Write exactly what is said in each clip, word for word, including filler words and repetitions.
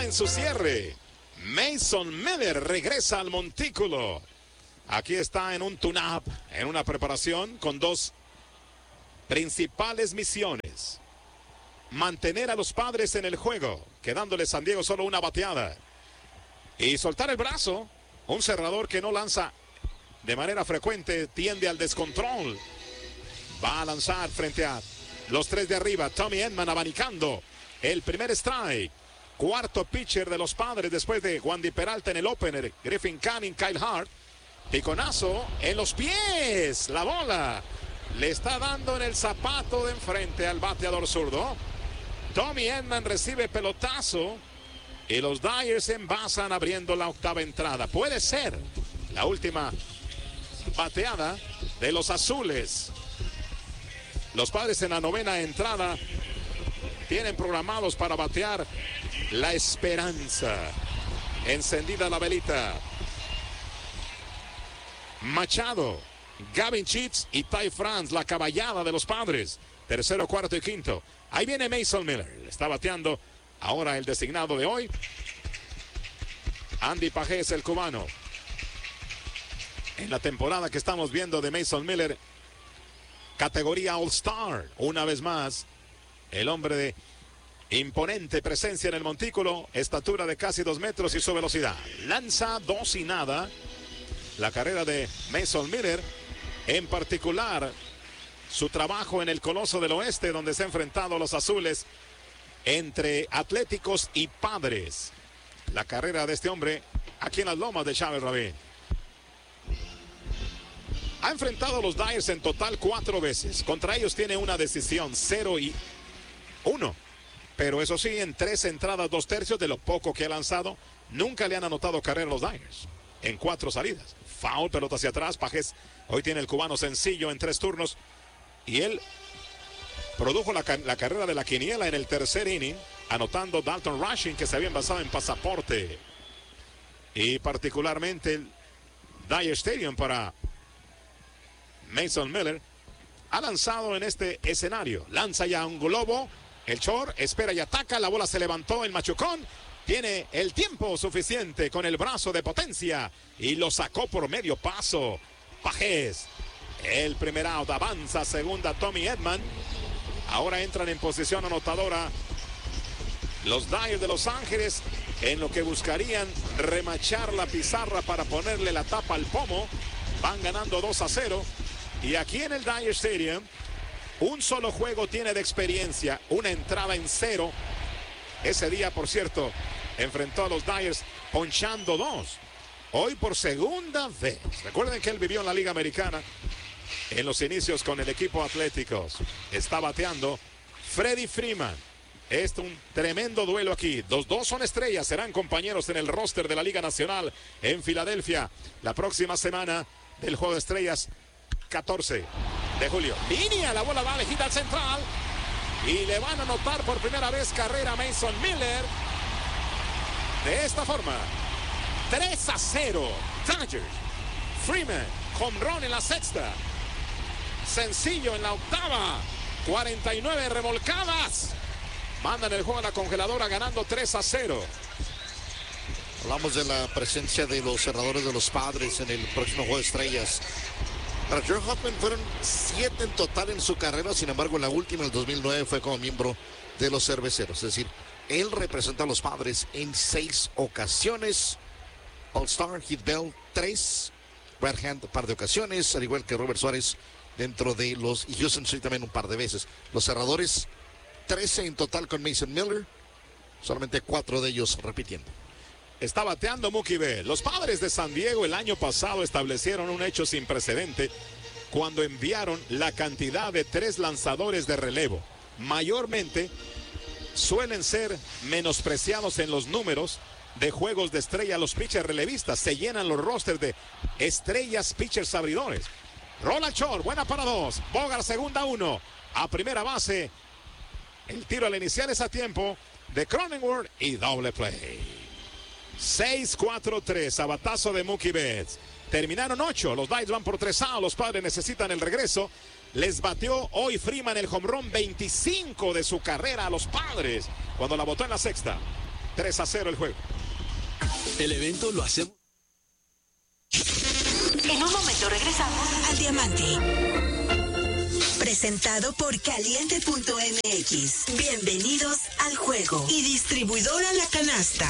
en su cierre. Mason Miller regresa al montículo. Aquí está en un tune-up, en una preparación con dos principales misiones. Mantener a los Padres en el juego, quedándole San Diego solo una bateada. Y soltar el brazo. Un cerrador que no lanza de manera frecuente tiende al descontrol. Va a lanzar frente a los tres de arriba. Tommy Edman abanicando el primer strike. Cuarto pitcher de los Padres después de Wandy Peralta en el opener. Griffin Canning, Kyle Hart. Piconazo en los pies. La bola le está dando en el zapato de enfrente al bateador zurdo. Tommy Edman recibe pelotazo. Y los Dyers envasan abriendo la octava entrada. Puede ser la última bateada de los azules. Los Padres en la novena entrada tienen programados para batear la esperanza. Encendida la velita. Machado, Gavin Sheets y Ty France, la caballada de los Padres. Tercero, cuarto y quinto. Ahí viene Mason Miller. Está bateando ahora el designado de hoy. Andy Pajés, el cubano. En la temporada que estamos viendo de Mason Miller, categoría All-Star. Una vez más, el hombre de imponente presencia en el montículo, estatura de casi dos metros y su velocidad. Lanza dos y nada. La carrera de Mason Miller, en particular su trabajo en el Coloso del Oeste, donde se han enfrentado los azules entre Atléticos y Padres. La carrera de este hombre aquí en las lomas de Chávez Rabín. Ha enfrentado a los Dyers en total cuatro veces. Contra ellos tiene una decisión, cero y uno. Pero eso sí, en tres entradas, dos tercios de lo poco que ha lanzado, nunca le han anotado carrera a los Dyers. En cuatro salidas. Foul, pelota hacia atrás. Pajés hoy tiene el cubano sencillo en tres turnos. Y él produjo la, la carrera de la quiniela en el tercer inning, anotando Dalton Rushing, que se había envasado en pasaporte. Y particularmente el Dyer Stadium para Mason Miller ha lanzado en este escenario. Lanza ya un globo. El short espera y ataca. La bola se levantó. El machucón tiene el tiempo suficiente con el brazo de potencia y lo sacó por medio paso. Pajés. El primer out. Avanza segunda Tommy Edman. Ahora entran en posición anotadora los Dyers de Los Ángeles, en lo que buscarían remachar la pizarra para ponerle la tapa al pomo. Van ganando dos a cero. Y aquí en el Dyer Stadium, un solo juego tiene de experiencia, una entrada en cero. Ese día, por cierto, enfrentó a los Dyers ponchando dos. Hoy por segunda vez. Recuerden que él vivió en la Liga Americana en los inicios con el equipo Atléticos. Está bateando Freddie Freeman. Es un tremendo duelo aquí. Los dos son estrellas, serán compañeros en el roster de la Liga Nacional en Filadelfia la próxima semana del Juego de Estrellas catorce de julio. Línea, la bola va lejita al central y le van a anotar por primera vez carrera a Mason Miller. De esta forma, tres a cero. Dodgers. Freeman, home run en la sexta. Sencillo en la octava. cuarenta y nueve remolcadas. Mandan el juego a la congeladora ganando tres a cero. Hablamos de la presencia de los cerradores de los Padres en el próximo Juego de Estrellas. Para Joe Hoffman fueron siete en total en su carrera. Sin embargo, en la última, en el dos mil nueve, fue como miembro de los Cerveceros. Es decir, él representa a los Padres en seis ocasiones. All-Star, Heath Bell, tres. Brad Hand, un par de ocasiones. Al igual que Robert Suárez dentro de los... Y Houston Street también un par de veces. Los cerradores, trece en total con Mason Miller. Solamente cuatro de ellos repitiendo. Está bateando Mookie Betts. Los Padres de San Diego el año pasado establecieron un hecho sin precedente cuando enviaron la cantidad de tres lanzadores de relevo. Mayormente suelen ser menospreciados en los números de juegos de estrella los pitchers relevistas. Se llenan los rosters de estrellas pitchers abridores. Rola short, buena para dos. Bogart segunda uno. A primera base. El tiro al inicial es a tiempo de Cronenworth y doble play. seis cuatro tres, sabatazo de Mookie Betts. Terminaron ocho, los Dyers van por tres a. Los Padres necesitan el regreso. Les batió hoy Freeman el home run veinticinco de su carrera a los Padres cuando la botó en la sexta. tres a cero el juego. El evento lo hacemos. En un momento regresamos al Diamante. Presentado por Caliente punto M X. Bienvenidos al juego. Y distribuidora La Canasta.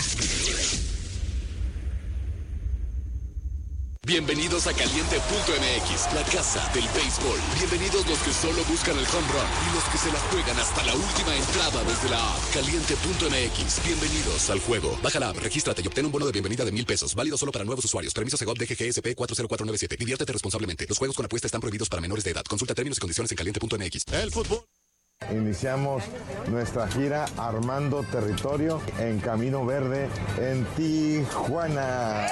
Bienvenidos a Caliente punto M X, la casa del béisbol. Bienvenidos los que solo buscan el home run y los que se la juegan hasta la última entrada desde la app. Caliente punto M X. Bienvenidos al juego. Baja la app, regístrate y obtén un bono de bienvenida de mil pesos. Válido solo para nuevos usuarios. Permiso Segov D G G S P cuatro cero cuatro nueve siete. Diviértete responsablemente. Los juegos con apuesta están prohibidos para menores de edad. Consulta términos y condiciones en Caliente punto M X. El fútbol. Iniciamos nuestra gira Armando Territorio en Camino Verde en Tijuana.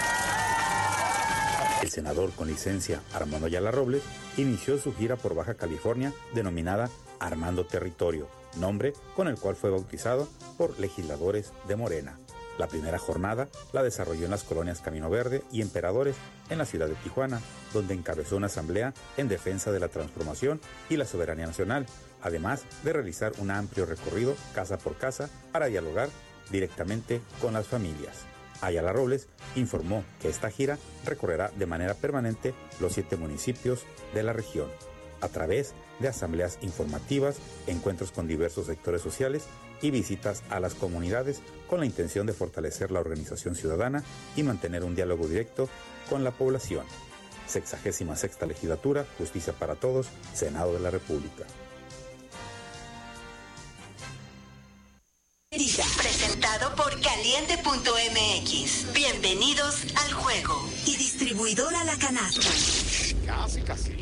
El senador con licencia Armando Ayala Robles inició su gira por Baja California denominada Armando Territorio, nombre con el cual fue bautizado por legisladores de Morena. La primera jornada la desarrolló en las colonias Camino Verde y Emperadores en la ciudad de Tijuana, donde encabezó una asamblea en defensa de la transformación y la soberanía nacional, además de realizar un amplio recorrido casa por casa para dialogar directamente con las familias. Ayala Robles informó que esta gira recorrerá de manera permanente los siete municipios de la región, a través de asambleas informativas, encuentros con diversos sectores sociales y visitas a las comunidades con la intención de fortalecer la organización ciudadana y mantener un diálogo directo con la población. Sexagésima sexta legislatura, Justicia para Todos, Senado de la República. Presentado por Caliente punto M X. Bienvenidos al juego. Y distribuidora La Canasta. Casi, casi.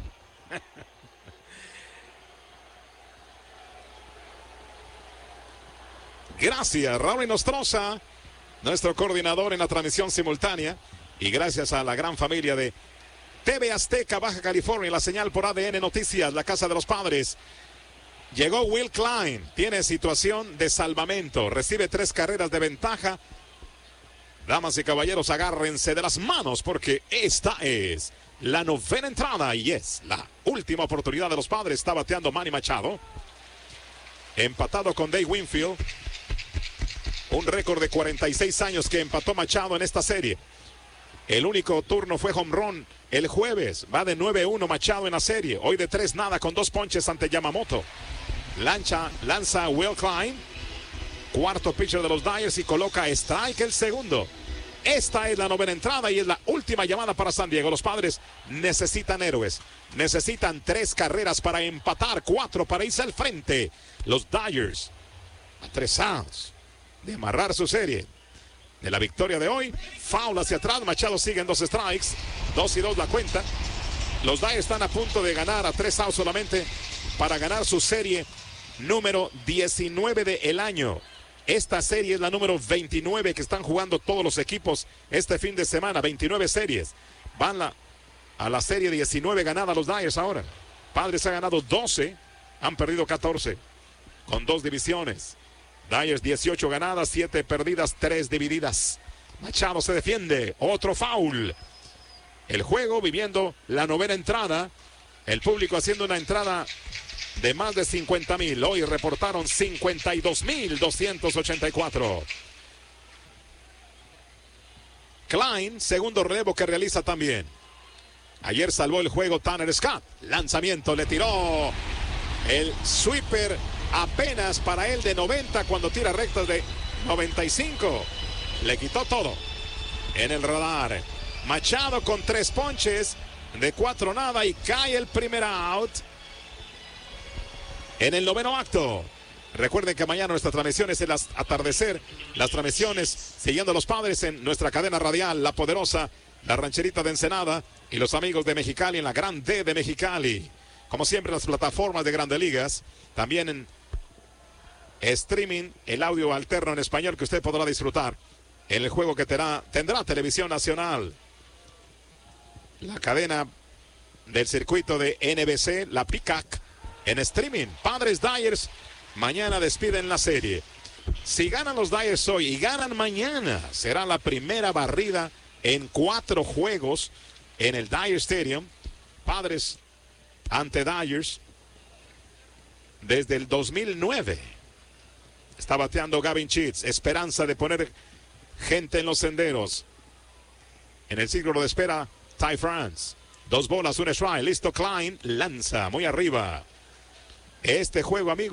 Gracias, Raúl Nostroza, nuestro coordinador en la transmisión simultánea. Y gracias a la gran familia de T V Azteca, Baja California, la señal por A D N Noticias, la casa de los padres. Llegó Will Klein, tiene situación de salvamento, recibe tres carreras de ventaja. Damas y caballeros, agárrense de las manos porque esta es la novena entrada y es la última oportunidad de los padres. Está bateando Manny Machado, empatado con Dave Winfield. Un récord de cuarenta y seis años que empató Machado en esta serie. El único turno fue home run el jueves. Va de nueve uno Machado en la serie. Hoy de tres nada con dos ponches ante Yamamoto. Lancha, lanza Will Klein. Cuarto pitcher de los Dyers y coloca strike el segundo. Esta es la novena entrada y es la última llamada para San Diego. Los padres necesitan héroes. Necesitan tres carreras para empatar. Cuatro para irse al frente. Los Dyers a tres outs de amarrar su serie. De la victoria de hoy, foul hacia atrás, Machado sigue en dos strikes, dos y dos la cuenta. Los Dyers están a punto de ganar a tres outs solamente para ganar su serie número diecinueve del año. Esta serie es la número veintinueve que están jugando todos los equipos este fin de semana, veintinueve series. Van la, a la serie diecinueve ganada los Dyers ahora. Padres ha ganado doce, han perdido catorce, con dos divisiones. Dyers dieciocho ganadas, siete perdidas, tres divididas. Machado se defiende, otro foul. El juego viviendo la novena entrada. El público haciendo una entrada de más de cincuenta mil. Hoy reportaron cincuenta y dos mil doscientos ochenta y cuatro. Klein, segundo relevo que realiza también. Ayer salvó el juego Tanner Scott. Lanzamiento, le tiró el sweeper. Apenas para él de noventa cuando tira rectas de noventa y cinco. Le quitó todo en el radar. Machado con tres ponches de cuatro nada y cae el primer out en el noveno acto. Recuerden que mañana nuestra transmisión es el atardecer. Las transmisiones siguiendo a los padres en nuestra cadena radial, La Poderosa, La Rancherita de Ensenada y los amigos de Mexicali en la Gran D de Mexicali. Como siempre, las plataformas de Grandes Ligas. También en streaming, el audio alterno en español que usted podrá disfrutar en el juego que tendrá, tendrá Televisión Nacional. La cadena del circuito de N B C, la Peacock, en streaming. Padres Dyers, mañana despiden la serie. Si ganan los Dyers hoy y ganan mañana, será la primera barrida en cuatro juegos en el Dyer Stadium. Padres ante Dyers desde el dos mil nueve. Está bateando Gavin Sheets. Esperanza de poner gente en los senderos. En el círculo de espera, Ty France. Dos bolas, un strike. Listo, Klein. Lanza muy arriba. Este juego, amigos.